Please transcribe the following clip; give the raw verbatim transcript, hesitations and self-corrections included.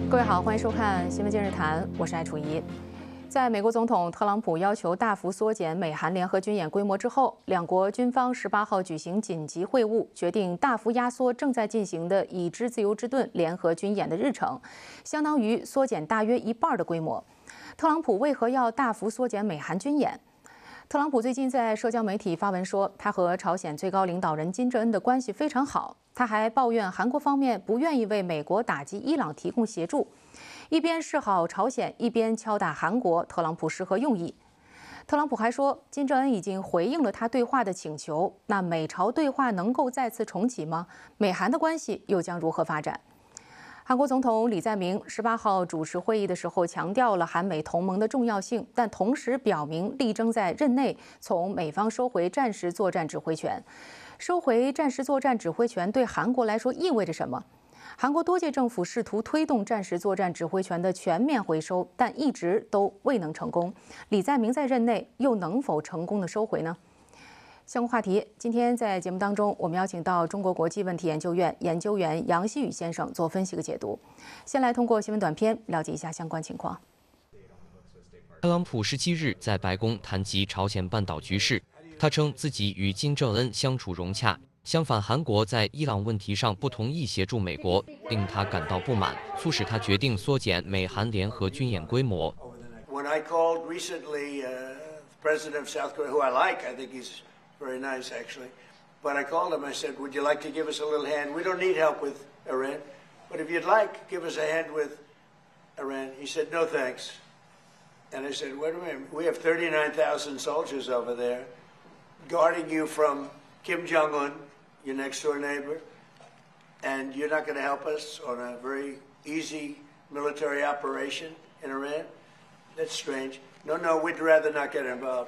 各位好，欢迎收看《新闻今日谈》，我是艾楚怡。在美国总统特朗普要求大幅缩减美韩联合军演规模之后，两国军方十八号举行紧急会晤，决定大幅压缩正在进行的已知自由之盾联合军演的日程，相当于缩减大约一半的规模。特朗普为何要大幅缩减美韩军演？特朗普最近在社交媒体发文说，他和朝鲜最高领导人金正恩的关系非常好。他还抱怨韩国方面不愿意为美国打击伊朗提供协助，一边示好朝鲜，一边敲打韩国。特朗普是何用意？特朗普还说，金正恩已经回应了他对话的请求。那美朝对话能够再次重启吗？美韩的关系又将如何发展？韩国总统李在明十八号主持会议的时候强调了韩美同盟的重要性，但同时表明力争在任内从美方收回战时作战指挥权。收回战时作战指挥权对韩国来说意味着什么？韩国多届政府试图推动战时作战指挥权的全面回收，但一直都未能成功。李在明在任内又能否成功的收回呢？相关话题，今天在节目当中，我们邀请到中国国际问题研究院研究员杨希宇先生做分析和解读。先来通过新闻短片了解一下相关情况。 特朗普十七日在白宫谈及朝鲜半岛局势，他称自己与金正恩相处融洽，相反，韩国在伊朗问题上不同意协助美国，令他感到不满，促使他决定缩减美韩联合军演规模。 When I called recently, uh, the president of South Korea, who I like, I think he's very nice actually, but I called him. I said, "Would you like to give us a little hand? We don't need help with Iran, but if you'd like, give us a hand with Iran." He said, "No, thanks." And I said, "Wait a minute. We have thirty-nine thousand soldiers over there, guarding you from Kim Jong-un, your next-door neighbor, and you're not going to help us on a very easy military operation in Iran? That's strange. No, no, we'd rather not get involved."